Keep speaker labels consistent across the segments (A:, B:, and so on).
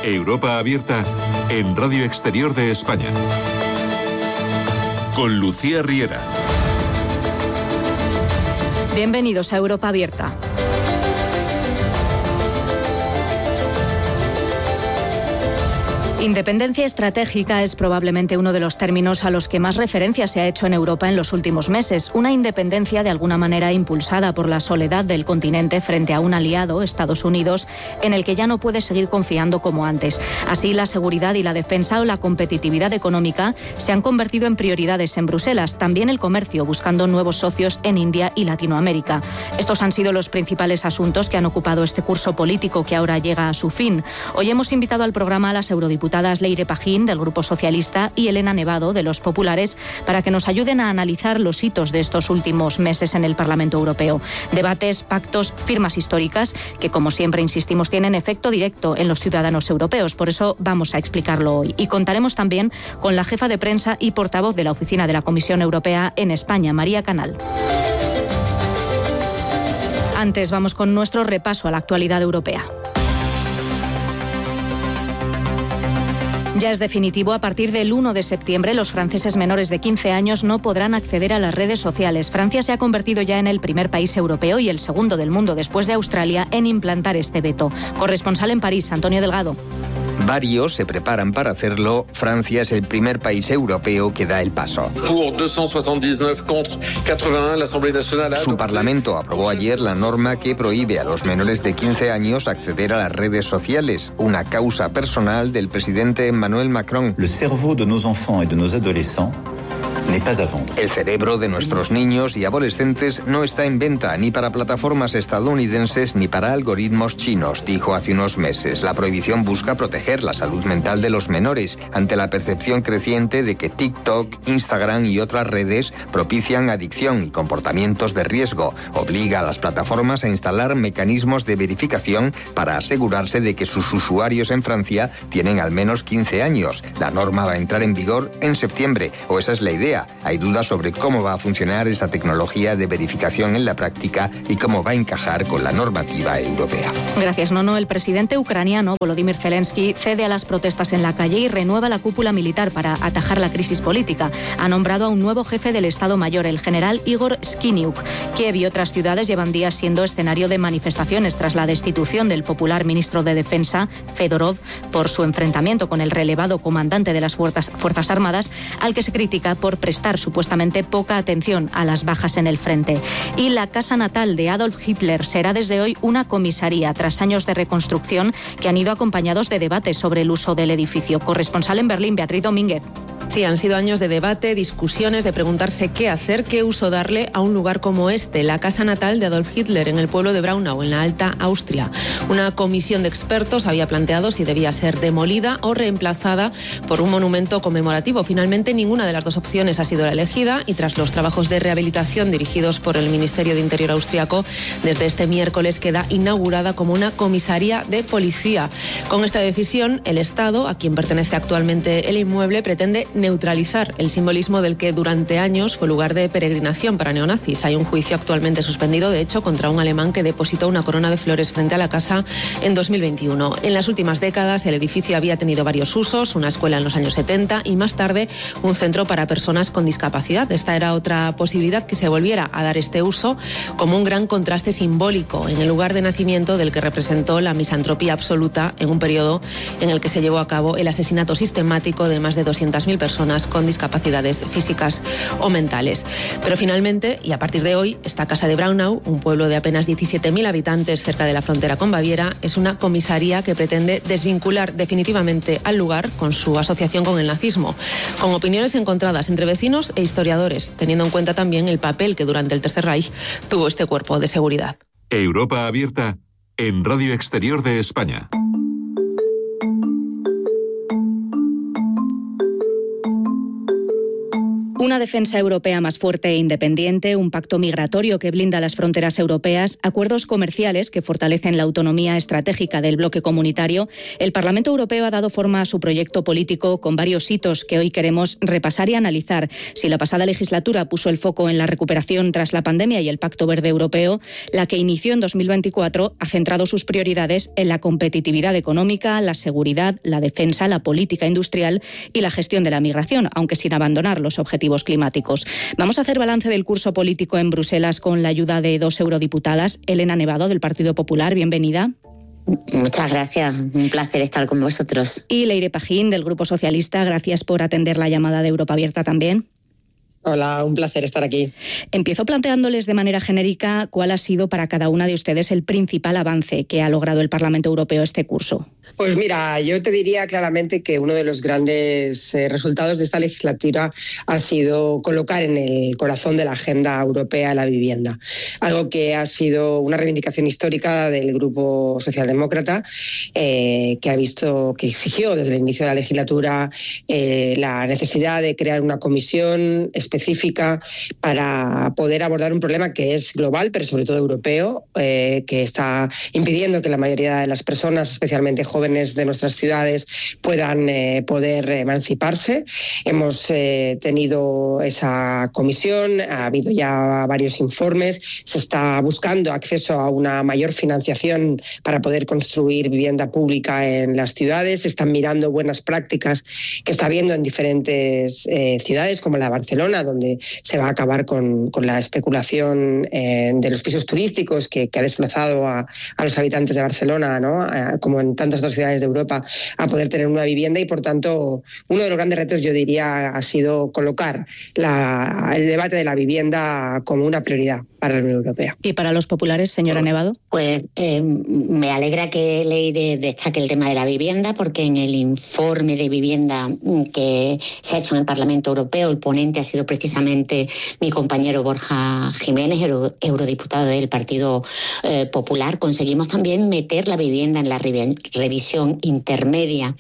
A: Europa Abierta en Radio Exterior de España. Con Lucía Riera.
B: Bienvenidos a Europa Abierta. Independencia estratégica es probablemente uno de los términos a los que más referencia se ha hecho en Europa en los últimos meses. Una independencia de alguna manera impulsada por la soledad del continente frente a un aliado, Estados Unidos, en el que ya no puede seguir confiando como antes. Así, la seguridad y la defensa o la competitividad económica se han convertido en prioridades en Bruselas. También el comercio, buscando nuevos socios en India y Latinoamérica. Estos han sido los principales asuntos que han ocupado este curso político que ahora llega a su fin. Hoy hemos invitado al programa a las eurodiputadas Leire Pajín, del Grupo Socialista, y Elena Nevado, de los Populares, para que nos ayuden a analizar los hitos de estos últimos meses en el Parlamento Europeo. Debates, pactos, firmas históricas que, como siempre insistimos, tienen efecto directo en los ciudadanos europeos. Por eso vamos a explicarlo hoy. Y contaremos también con la jefa de prensa y portavoz de la Oficina de la Comisión Europea en España, María Canal. Antes vamos con nuestro repaso a la actualidad europea. Ya es definitivo, a partir del 1 de septiembre los franceses menores de 15 años no podrán acceder a las redes sociales. Francia se ha convertido ya en el primer país europeo y el segundo del mundo después de Australia en implantar este veto. Corresponsal en París, Antonio Delgado.
C: Varios se preparan para hacerlo. Francia es el primer país europeo que da el paso. Su Parlamento aprobó ayer la norma que prohíbe a los menores de 15 años acceder a las redes sociales, una causa personal del presidente Emmanuel Macron.
D: El cerveau de nos enfants et de nos adolescents.
C: El cerebro de nuestros niños y adolescentes no está en venta ni para plataformas estadounidenses ni para algoritmos chinos, dijo hace unos meses. La prohibición busca proteger la salud mental de los menores ante la percepción creciente de que TikTok, Instagram y otras redes propician adicción y comportamientos de riesgo. Obliga a las plataformas a instalar mecanismos de verificación para asegurarse de que sus usuarios en Francia tienen al menos 15 años. La norma va a entrar en vigor en septiembre, o esa es la idea. Hay dudas sobre cómo va a funcionar esa tecnología de verificación en la práctica y cómo va a encajar con la normativa europea.
B: Gracias, Nono. El presidente ucraniano, Volodymyr Zelensky, cede a las protestas en la calle y renueva la cúpula militar para atajar la crisis política. Ha nombrado a un nuevo jefe del Estado Mayor, el general Igor Skiniuk. Kiev y otras ciudades llevan días siendo escenario de manifestaciones tras la destitución del popular ministro de Defensa, Fedorov, por su enfrentamiento con el relevado comandante de las Fuerzas Armadas, al que se critica por prestar supuestamente poca atención a las bajas en el frente. Y la casa natal de Adolf Hitler será desde hoy una comisaría, tras años de reconstrucción que han ido acompañados de debates sobre el uso del edificio. Corresponsal en Berlín, Beatriz Domínguez.
E: Sí, han sido años de debate, discusiones, de preguntarse qué hacer, qué uso darle a un lugar como este, la casa natal de Adolf Hitler, en el pueblo de Braunau, en la Alta Austria. Una comisión de expertos había planteado si debía ser demolida o reemplazada por un monumento conmemorativo. Finalmente, ninguna de las dos opciones ha sido la elegida y tras los trabajos de rehabilitación dirigidos por el Ministerio de Interior austriaco, desde este miércoles queda inaugurada como una comisaría de policía. Con esta decisión, el Estado, a quien pertenece actualmente el inmueble, pretende neutralizar el simbolismo del que durante años fue lugar de peregrinación para neonazis. Hay un juicio actualmente suspendido, de hecho, contra un alemán que depositó una corona de flores frente a la casa en 2021. En las últimas décadas, el edificio había tenido varios usos, una escuela en los años 70 y más tarde un centro para personas con discapacidad. Esta era otra posibilidad, que se volviera a dar este uso como un gran contraste simbólico en el lugar de nacimiento del que representó la misantropía absoluta en un periodo en el que se llevó a cabo el asesinato sistemático de más de 200.000 personas con discapacidades físicas o mentales. Pero finalmente, y a partir de hoy, esta casa de Braunau, un pueblo de apenas 17.000 habitantes cerca de la frontera con Baviera, es una comisaría que pretende desvincular definitivamente al lugar con su asociación con el nazismo, con opiniones encontradas entre vecinos e historiadores, teniendo en cuenta también el papel que durante el Tercer Reich tuvo este cuerpo de seguridad.
A: Europa Abierta en Radio Exterior de España.
B: Una defensa europea más fuerte e independiente, un pacto migratorio que blinda las fronteras europeas, acuerdos comerciales que fortalecen la autonomía estratégica del bloque comunitario. El Parlamento Europeo ha dado forma a su proyecto político con varios hitos que hoy queremos repasar y analizar. Si la pasada legislatura puso el foco en la recuperación tras la pandemia y el Pacto Verde Europeo, la que inició en 2024 ha centrado sus prioridades en la competitividad económica, la seguridad, la defensa, la política industrial y la gestión de la migración, aunque sin abandonar los objetivos climáticos. Vamos a hacer balance del curso político en Bruselas con la ayuda de 2 eurodiputadas. Elena Nevado, del Partido Popular, bienvenida.
F: Muchas gracias, un placer estar con vosotros.
B: Y Leire Pajín, del Grupo Socialista, gracias por atender la llamada de Europa Abierta también.
G: Hola, un placer estar aquí.
B: Empiezo planteándoles de manera genérica cuál ha sido para cada una de ustedes el principal avance que ha logrado el Parlamento Europeo este curso.
G: Pues mira, yo te diría claramente que uno de los grandes resultados de esta legislatura ha sido colocar en el corazón de la agenda europea la vivienda, algo que ha sido una reivindicación histórica del Grupo Socialdemócrata, que exigió desde el inicio de la legislatura la necesidad de crear una comisión específica para poder abordar un problema que es global, pero sobre todo europeo, que está impidiendo que la mayoría de las personas, especialmente jóvenes de nuestras ciudades, puedan poder emanciparse. Hemos tenido esa comisión, ha habido ya varios informes, se está buscando acceso a una mayor financiación para poder construir vivienda pública en las ciudades, se están mirando buenas prácticas que está habiendo en diferentes ciudades como la de Barcelona, donde se va a acabar con la especulación de los pisos turísticos que ha desplazado a los habitantes de Barcelona, ¿no? Como en tantas otras ciudades de Europa, a poder tener una vivienda, y por tanto uno de los grandes retos, yo diría, ha sido colocar el debate de la vivienda como una prioridad para la Unión Europea.
B: ¿Y para los populares, señora Nevado?
F: Pues me alegra que Leire destaque el tema de la vivienda, porque en el informe de vivienda que se ha hecho en el Parlamento Europeo, el ponente ha sido precisamente mi compañero Borja Jiménez, eurodiputado del Partido Popular. Conseguimos también meter la vivienda en la revisión intermedia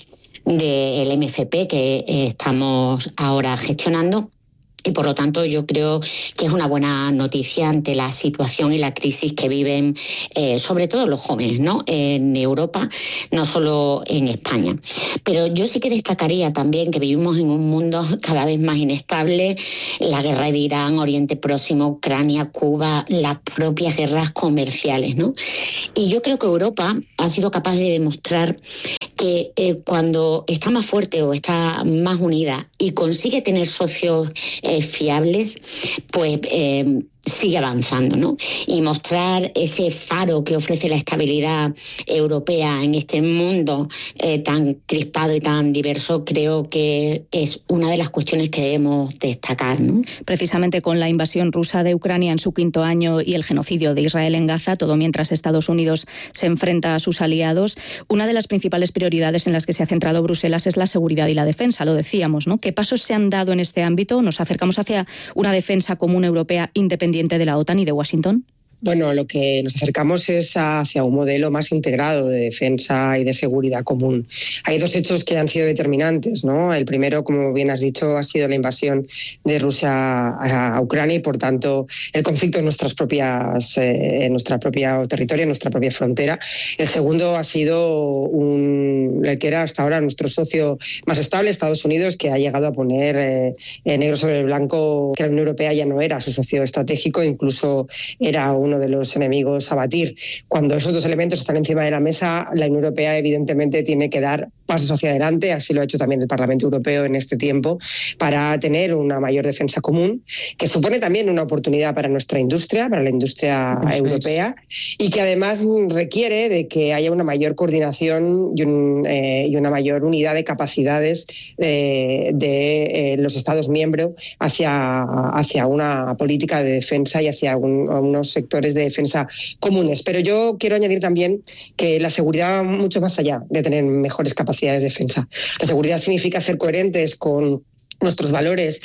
F: del MFP que estamos ahora gestionando. Y por lo tanto yo creo que es una buena noticia ante la situación y la crisis que viven sobre todo los jóvenes, ¿no? En Europa, no solo en España. Pero yo sí que destacaría también que vivimos en un mundo cada vez más inestable, la guerra de Irán, Oriente Próximo, Ucrania, Cuba, las propias guerras comerciales, ¿no? Y yo creo que Europa ha sido capaz de demostrar que cuando está más fuerte o está más unida y consigue tener socios fiables, pues sigue avanzando, ¿no? Y mostrar ese faro que ofrece la estabilidad europea en este mundo tan crispado y tan diverso, creo que es una de las cuestiones que debemos destacar, ¿no?
B: Precisamente con la invasión rusa de Ucrania en su 5º año y el genocidio de Israel en Gaza, todo mientras Estados Unidos se enfrenta a sus aliados, una de las principales prioridades en las que se ha centrado Bruselas es la seguridad y la defensa, lo decíamos, ¿no? ¿Qué pasos se han dado en este ámbito? ¿Nos acercamos hacia una defensa común europea independiente de la OTAN y de Washington?
G: Bueno, lo que nos acercamos es hacia un modelo más integrado de defensa y de seguridad común. Hay 2 hechos que han sido determinantes, ¿no? El primero, como bien has dicho, ha sido la invasión de Rusia a Ucrania y, por tanto, el conflicto en nuestro propio territorio, en nuestra propia frontera. El segundo ha sido el que era hasta ahora nuestro socio más estable, Estados Unidos, que ha llegado a poner negro sobre blanco que la Unión Europea ya no era su socio estratégico, incluso era uno de los enemigos a batir. Cuando esos 2 elementos están encima de la mesa, la Unión Europea evidentemente tiene que dar pasos hacia adelante, así lo ha hecho también el Parlamento Europeo en este tiempo, para tener una mayor defensa común, que supone también una oportunidad para nuestra industria, para la industria europea, y que además requiere de que haya una mayor coordinación y una mayor unidad de capacidades de los Estados miembros hacia una política de defensa y hacia unos sectores de defensa comunes. Pero yo quiero añadir también que la seguridad va mucho más allá de tener mejores capacidades de defensa. La seguridad significa ser coherentes con nuestros valores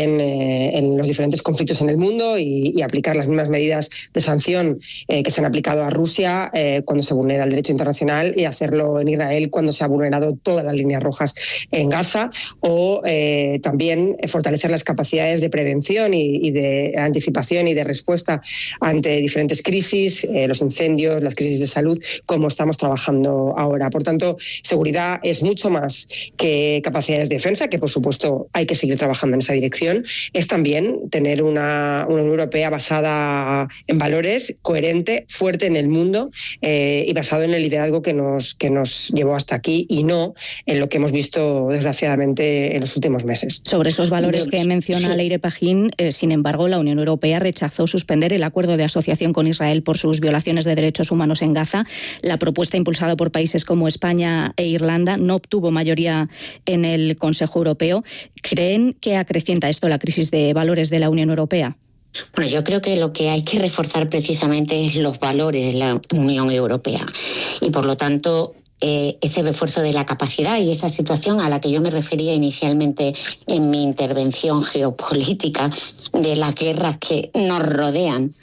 G: en los diferentes conflictos en el mundo y aplicar las mismas medidas de sanción que se han aplicado a Rusia cuando se vulnera el derecho internacional, y hacerlo en Israel cuando se ha vulnerado todas las líneas rojas en Gaza, o también fortalecer las capacidades de prevención y de anticipación y de respuesta ante diferentes crisis, los incendios, las crisis de salud, como estamos trabajando ahora. Por tanto, seguridad es mucho más que capacidades de defensa, que por supuesto hay que seguir trabajando en esa dirección. Es también tener una Unión Europea basada en valores, coherente, fuerte en el mundo y basado en el liderazgo que nos llevó hasta aquí, y no en lo que hemos visto desgraciadamente en los últimos meses.
B: Sobre esos valores que menciona Leire Pajín, sin embargo, la Unión Europea rechazó suspender el acuerdo de asociación con Israel por sus violaciones de derechos humanos en Gaza. La propuesta, impulsada por países como España e Irlanda, no obtuvo mayoría en el Consejo Europeo. ¿Creen que acrecienta esto la crisis de valores de la Unión Europea?
F: Bueno, yo creo que lo que hay que reforzar precisamente es los valores de la Unión Europea, y por lo tanto ese refuerzo de la capacidad y esa situación a la que yo me refería inicialmente en mi intervención geopolítica, de las guerras que nos rodean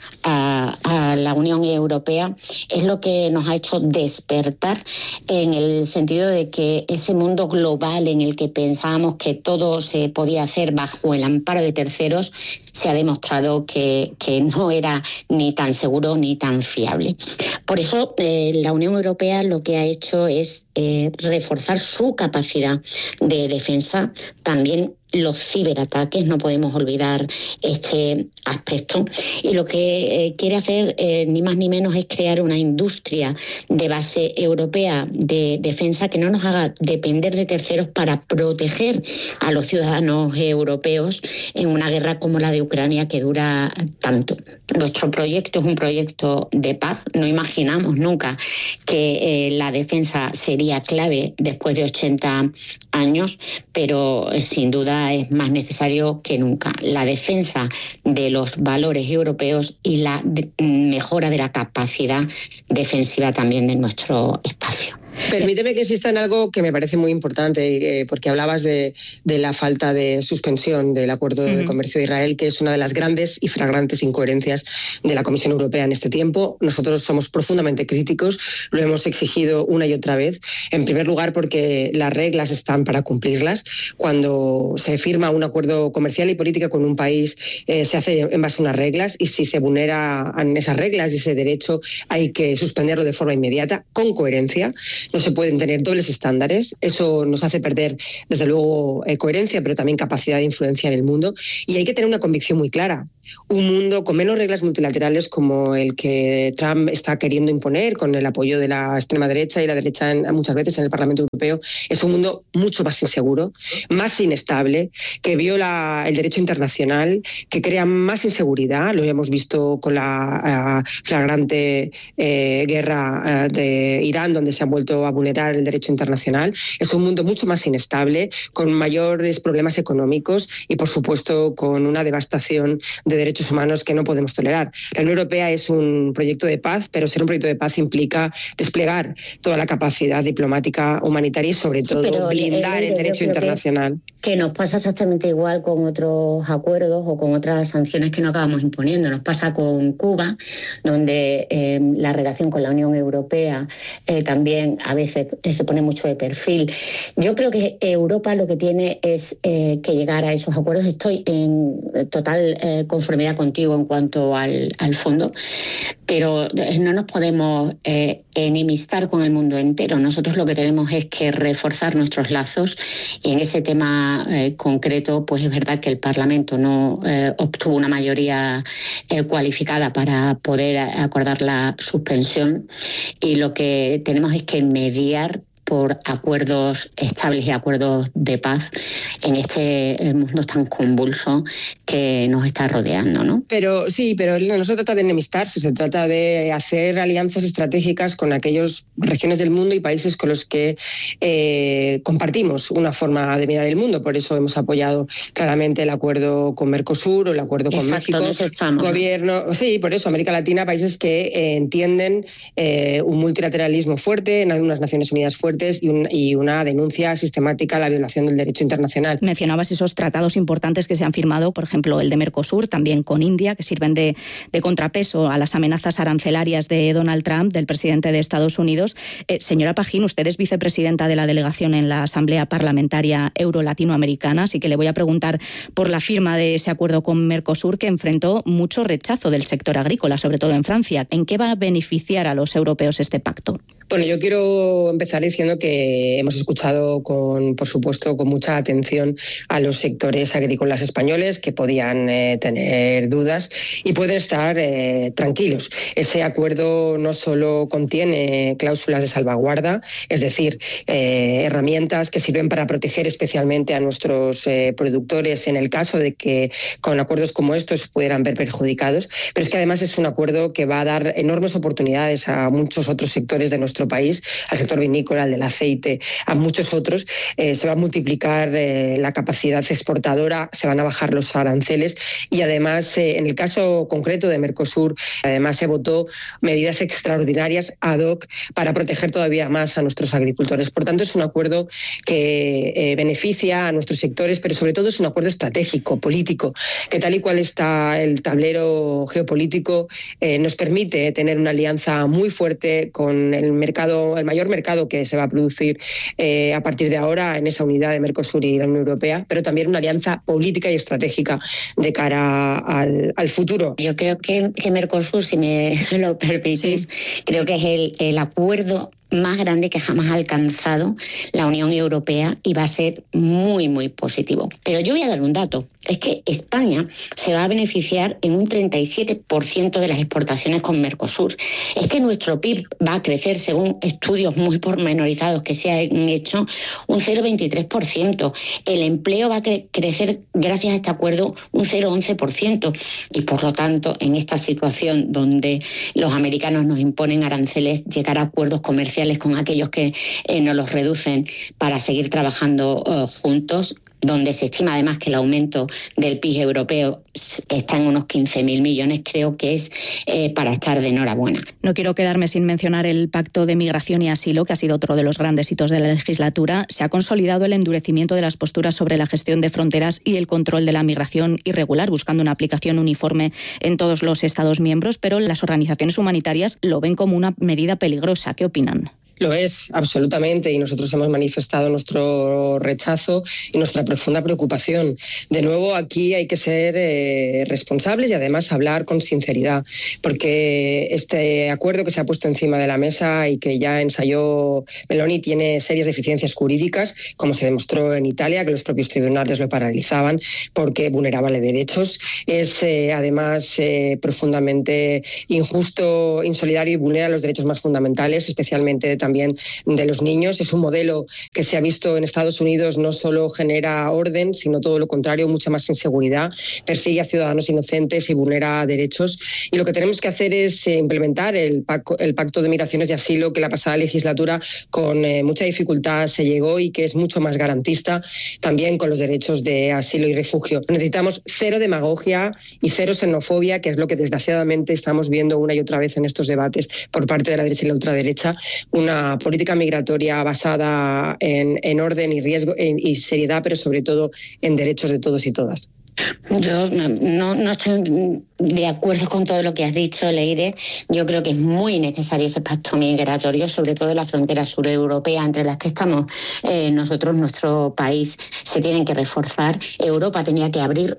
F: a la Unión Europea, es lo que nos ha hecho despertar, en el sentido de que ese mundo global en el que pensábamos que todo se podía hacer bajo el amparo de terceros se ha demostrado que no era ni tan seguro ni tan fiable. Por eso la Unión Europea lo que ha hecho es reforzar su capacidad de defensa, también los ciberataques, no podemos olvidar este aspecto, y lo que quiere hacer ni más ni menos es crear una industria de base europea de defensa que no nos haga depender de terceros para proteger a los ciudadanos europeos en una guerra como la de Ucrania, que dura tanto. Nuestro proyecto es un proyecto de paz. No imaginamos nunca que la defensa sería clave después de 80 años, pero sin duda es más necesario que nunca la defensa de los valores europeos y la mejora de la capacidad defensiva también de nuestro espacio.
G: Permíteme que insista en algo que me parece muy importante, porque hablabas de la falta de suspensión del acuerdo de comercio de Israel, que es una de las grandes y flagrantes incoherencias de la Comisión Europea en este tiempo. Nosotros somos profundamente críticos, lo hemos exigido una y otra vez. En primer lugar, porque las reglas están para cumplirlas. Cuando se firma un acuerdo comercial y político con un país, se hace en base a unas reglas, y si se vulneran esas reglas y ese derecho, hay que suspenderlo de forma inmediata, con coherencia. No se pueden tener dobles estándares. Eso nos hace perder, desde luego, coherencia, pero también capacidad de influencia en el mundo. Y hay que tener una convicción muy clara. Un mundo con menos reglas multilaterales, como el que Trump está queriendo imponer con el apoyo de la extrema derecha y la derecha muchas veces en el Parlamento Europeo, es un mundo mucho más inseguro, más inestable, que viola el derecho internacional, que crea más inseguridad. Lo hemos visto con la flagrante guerra de Irán, donde se ha vuelto a vulnerar el derecho internacional. Es un mundo mucho más inestable, con mayores problemas económicos y, por supuesto, con una devastación de derechos humanos que no podemos tolerar. La Unión Europea es un proyecto de paz, pero ser un proyecto de paz implica desplegar toda la capacidad diplomática, humanitaria y, sobre todo, blindar el derecho internacional.
F: Que nos pasa exactamente igual con otros acuerdos o con otras sanciones que no acabamos imponiendo. Nos pasa con Cuba, donde la relación con la Unión Europea también a veces se pone mucho de perfil. Yo creo que Europa lo que tiene es que llegar a esos acuerdos. Estoy en total conformidad contigo en cuanto al fondo, pero no nos podemos enemistar con el mundo entero. Nosotros lo que tenemos es que reforzar nuestros lazos, y en ese tema concreto, pues es verdad que el Parlamento no obtuvo una mayoría cualificada para poder acordar la suspensión, y lo que tenemos es que mediar por acuerdos estables y acuerdos de paz en este mundo tan convulso que nos está rodeando, ¿no?
G: Pero no se trata de enemistarse, se trata de hacer alianzas estratégicas con aquellas regiones del mundo y países con los que compartimos una forma de mirar el mundo. Por eso hemos apoyado claramente el acuerdo con Mercosur o el acuerdo con México. Gobierno, sí, por eso América Latina, países que entienden un multilateralismo fuerte, unas Naciones Unidas fuertes y una denuncia sistemática a la violación del derecho internacional.
B: Mencionabas esos tratados importantes que se han firmado, por ejemplo, el de Mercosur, también con India, que sirven de contrapeso a las amenazas arancelarias de Donald Trump, del presidente de Estados Unidos. Señora Pajín, usted es vicepresidenta de la delegación en la Asamblea Parlamentaria Euro-Latinoamericana, así que le voy a preguntar por la firma de ese acuerdo con Mercosur, que enfrentó mucho rechazo del sector agrícola, sobre todo en Francia. ¿En qué va a beneficiar a los europeos este pacto?
G: Bueno, yo quiero empezar diciendo que hemos escuchado, por supuesto, con mucha atención a los sectores agrícolas españoles que podían tener dudas y pueden estar tranquilos. Ese acuerdo no solo contiene cláusulas de salvaguarda, es decir, herramientas que sirven para proteger especialmente a nuestros productores en el caso de que con acuerdos como estos pudieran ver perjudicados, pero es que además es un acuerdo que va a dar enormes oportunidades a muchos otros sectores de nuestro país, al sector vinícola, al del aceite, a muchos otros. Se va a multiplicar la capacidad exportadora, se van a bajar los aranceles y además, en el caso concreto de Mercosur, además se votó medidas extraordinarias ad hoc para proteger todavía más a nuestros agricultores. Por tanto, es un acuerdo que beneficia a nuestros sectores, pero sobre todo es un acuerdo estratégico, político, que tal y cual está el tablero geopolítico, nos permite tener una alianza muy fuerte con el mayor mercado que se va a producir a partir de ahora en esa unidad de Mercosur y la Unión Europea, pero también una alianza política y estratégica de cara al futuro.
F: Yo creo que Mercosur, si me lo permitís, sí, creo que es el acuerdo más grande que jamás ha alcanzado la Unión Europea y va a ser muy, muy positivo. Pero yo voy a dar un dato. Es que España se va a beneficiar en un 37% de las exportaciones con Mercosur. Es que nuestro PIB va a crecer, según estudios muy pormenorizados que se han hecho, un 0,23%. El empleo va a crecer, gracias a este acuerdo, un 0,11%. Y por lo tanto, en esta situación donde los americanos nos imponen aranceles, llegar a acuerdos comerciales con aquellos que nos los reducen para seguir trabajando juntos, donde se estima además que el aumento del PIB europeo está en unos 15.000 millones, creo que es para estar de enhorabuena.
B: No quiero quedarme sin mencionar el Pacto de Migración y Asilo, que ha sido otro de los grandes hitos de la legislatura. Se ha consolidado el endurecimiento de las posturas sobre la gestión de fronteras y el control de la migración irregular, buscando una aplicación uniforme en todos los Estados miembros, pero las organizaciones humanitarias lo ven como una medida peligrosa. ¿Qué opinan?
G: Lo es, absolutamente, y nosotros hemos manifestado nuestro rechazo y nuestra profunda preocupación. De nuevo, aquí hay que ser responsables y además hablar con sinceridad, porque este acuerdo que se ha puesto encima de la mesa y que ya ensayó Meloni tiene serias deficiencias jurídicas, como se demostró en Italia, que los propios tribunales lo paralizaban porque vulneraba derechos. Es además profundamente injusto, insolidario y vulnera los derechos más fundamentales, especialmente también de los niños. Es un modelo que se ha visto en Estados Unidos, no solo genera orden, sino todo lo contrario, mucha más inseguridad, persigue a ciudadanos inocentes y vulnera derechos. Y lo que tenemos que hacer es implementar el Pacto de Migraciones y Asilo, que la pasada legislatura con mucha dificultad se llegó y que es mucho más garantista también con los derechos de asilo y refugio. Necesitamos cero demagogia y cero xenofobia, que es lo que desgraciadamente estamos viendo una y otra vez en estos debates por parte de la derecha y la ultraderecha. Una política migratoria basada en orden y riesgo y seriedad, pero sobre todo en derechos de todos y todas.
F: Yo no estoy de acuerdo con todo lo que has dicho, Leire. Yo creo que es muy necesario ese pacto migratorio, sobre todo en la frontera sureuropea, entre las que estamos nosotros, nuestro país, se tienen que reforzar. Europa tenía que abrir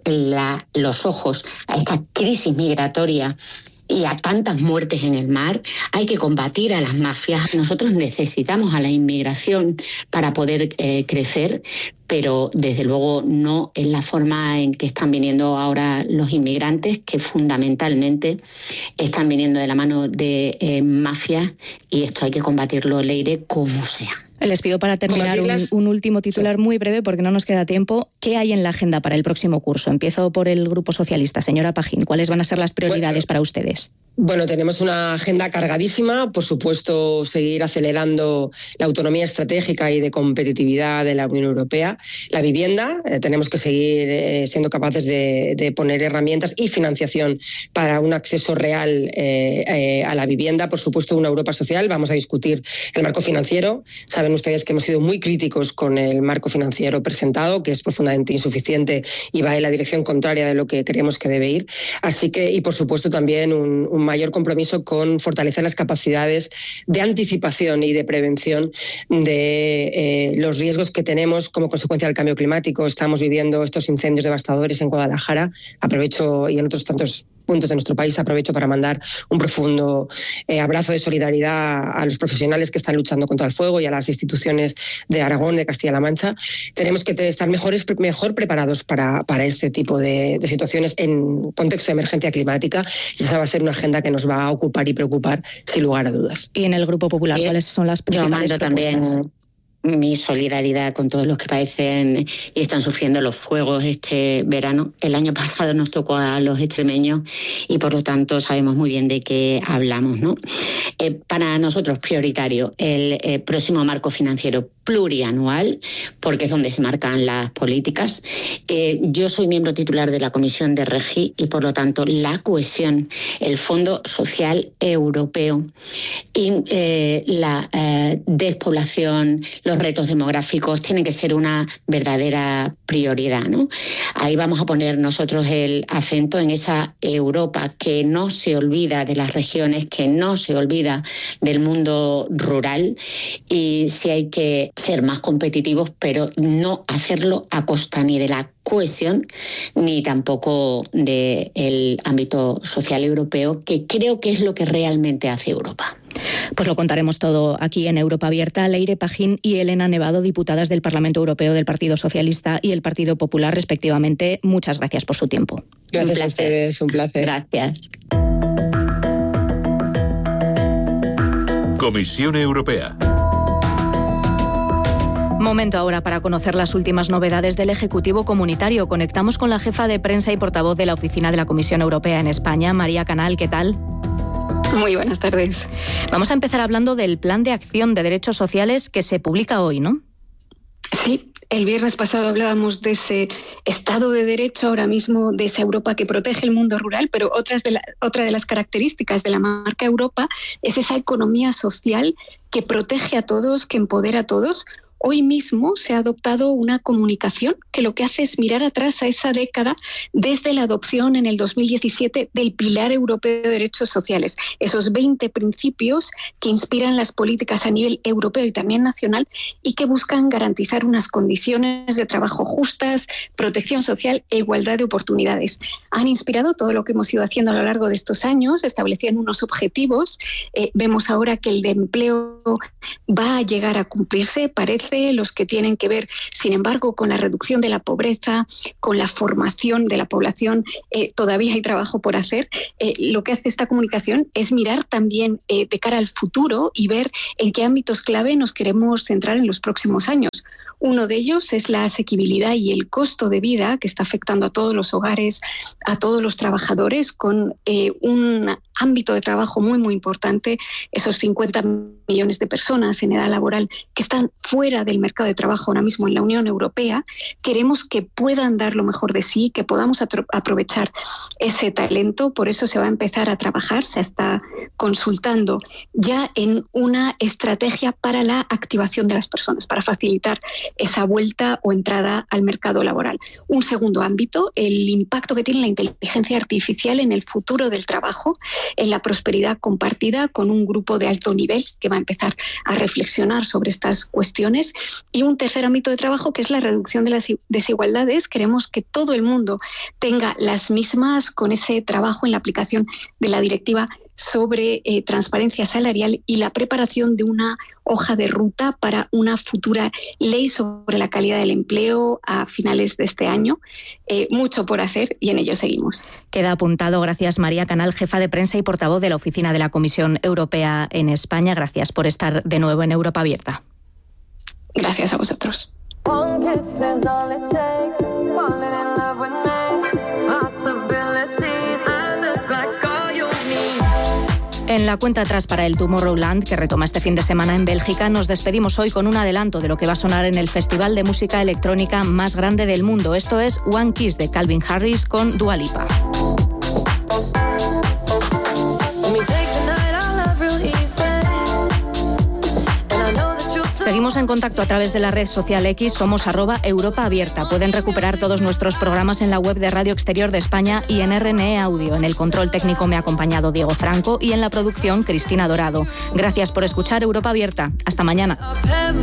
F: los ojos a esta crisis migratoria y a tantas muertes en el mar. Hay que combatir a las mafias. Nosotros necesitamos a la inmigración para poder crecer, pero desde luego no en la forma en que están viniendo ahora los inmigrantes, que fundamentalmente están viniendo de la mano de mafias, y esto hay que combatirlo, Leire, como sea.
B: Les pido para terminar un último titular muy breve porque no nos queda tiempo. ¿Qué hay en la agenda para el próximo curso? Empiezo por el Grupo Socialista. Señora Pajín, ¿cuáles van a ser las prioridades para ustedes?
G: Bueno, tenemos una agenda cargadísima. Por supuesto, seguir acelerando la autonomía estratégica y de competitividad de la Unión Europea. La vivienda, tenemos que seguir siendo capaces de poner herramientas y financiación para un acceso real a la vivienda. Por supuesto, una Europa social. Vamos a discutir el marco financiero. Saben ustedes que hemos sido muy críticos con el marco financiero presentado, que es profundamente insuficiente y va en la dirección contraria de lo que creemos que debe ir. Así que, y por supuesto, también un mayor compromiso con fortalecer las capacidades de anticipación y de prevención de los riesgos que tenemos como consecuencia del cambio climático. Estamos viviendo estos incendios devastadores en Guadalajara. Aprovecho, y en otros tantos puntos de nuestro país, aprovecho para mandar un profundo abrazo de solidaridad a los profesionales que están luchando contra el fuego y a las instituciones de Aragón, de Castilla-La Mancha. Tenemos que estar mejor preparados para este tipo de situaciones en contexto de emergencia climática, y esa va a ser una agenda que nos va a ocupar y preocupar sin lugar a dudas.
B: Y en el Grupo Popular, ¿cuáles son las principales propuestas?
F: También mi solidaridad con todos los que padecen y están sufriendo los fuegos este verano. El año pasado nos tocó a los extremeños y por lo tanto sabemos muy bien de qué hablamos, ¿no? Para nosotros prioritario el próximo marco financiero plurianual, porque es donde se marcan las políticas. Yo soy miembro titular de la Comisión de Regi y por lo tanto la cohesión, el Fondo Social Europeo y la despoblación, los retos demográficos tienen que ser una verdadera prioridad, ¿no? Ahí vamos a poner nosotros el acento en esa Europa que no se olvida de las regiones, que no se olvida del mundo rural, y si hay que ser más competitivos, pero no hacerlo a costa ni de la cohesión ni tampoco del ámbito social europeo, que creo que es lo que realmente hace Europa.
B: Pues lo contaremos todo aquí en Europa Abierta. Leire Pajín y Elena Nevado, diputadas del Parlamento Europeo del Partido Socialista y el Partido Popular, respectivamente. Muchas gracias por su tiempo.
G: Gracias a ustedes, un placer.
F: Gracias.
A: Comisión Europea.
B: Momento ahora para conocer las últimas novedades del Ejecutivo Comunitario. Conectamos con la jefa de prensa y portavoz de la Oficina de la Comisión Europea en España, María Canal. ¿Qué tal?
H: Muy buenas tardes.
B: Vamos a empezar hablando del Plan de Acción de Derechos Sociales que se publica hoy, ¿no?
H: Sí, el viernes pasado hablábamos de ese Estado de Derecho, ahora mismo de esa Europa que protege el mundo rural, pero otra de las características de la marca Europa es esa economía social que protege a todos, que empodera a todos. Hoy mismo se ha adoptado una comunicación que lo que hace es mirar atrás a esa década desde la adopción en el 2017 del Pilar Europeo de Derechos Sociales, esos 20 principios que inspiran las políticas a nivel europeo y también nacional y que buscan garantizar unas condiciones de trabajo justas, protección social e igualdad de oportunidades. Han inspirado todo lo que hemos ido haciendo a lo largo de estos años, establecían unos objetivos. Vemos ahora que el de empleo va a llegar a cumplirse, parece, los que tienen que ver, sin embargo, con la reducción de la pobreza, con la formación de la población, todavía hay trabajo por hacer. Lo que hace esta comunicación es mirar también de cara al futuro y ver en qué ámbitos clave nos queremos centrar en los próximos años. Uno de ellos es la asequibilidad y el costo de vida que está afectando a todos los hogares, a todos los trabajadores, con un ámbito de trabajo muy, muy importante, esos 50 millones de personas en edad laboral que están fuera del mercado de trabajo ahora mismo en la Unión Europea. Queremos que puedan dar lo mejor de sí, que podamos aprovechar ese talento. Por eso se va a empezar a trabajar, se está consultando ya en una estrategia para la activación de las personas, para facilitar esa vuelta o entrada al mercado laboral. Un segundo ámbito, el impacto que tiene la inteligencia artificial en el futuro del trabajo, en la prosperidad compartida, con un grupo de alto nivel que va a empezar a reflexionar sobre estas cuestiones. Y un tercer ámbito de trabajo que es la reducción de las desigualdades. Queremos que todo el mundo tenga las mismas con ese trabajo en la aplicación de la directiva sobre transparencia salarial y la preparación de una hoja de ruta para una futura ley sobre la calidad del empleo a finales de este año. Mucho por hacer y en ello seguimos.
B: Queda apuntado. Gracias, María Canal, jefa de prensa y portavoz de la Oficina de la Comisión Europea en España. Gracias por estar de nuevo en Europa Abierta.
H: Gracias a vosotros.
B: En la cuenta atrás para el Tomorrowland, que retoma este fin de semana en Bélgica, nos despedimos hoy con un adelanto de lo que va a sonar en el festival de música electrónica más grande del mundo. Esto es One Kiss de Calvin Harris con Dua Lipa. Seguimos en contacto a través de la red social X, somos @EuropaAbierta. Pueden recuperar todos nuestros programas en la web de Radio Exterior de España y en RNE Audio. En el control técnico me ha acompañado Diego Franco y en la producción Cristina Dorado. Gracias por escuchar Europa Abierta. Hasta mañana.